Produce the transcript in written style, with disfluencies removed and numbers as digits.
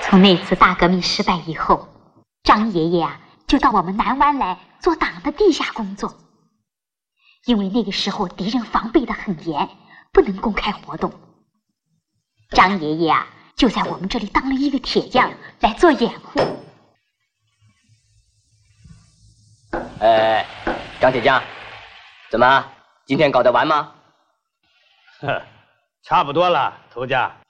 从那次大革命失败以后，张爷爷就到我们南湾来做党的地下工作。因为那个时候敌人防备得很严，不能公开活动。张爷爷就在我们这里当了一个铁匠来做掩护。 张铁匠，怎么今天搞得完吗？ 差不多了，头家。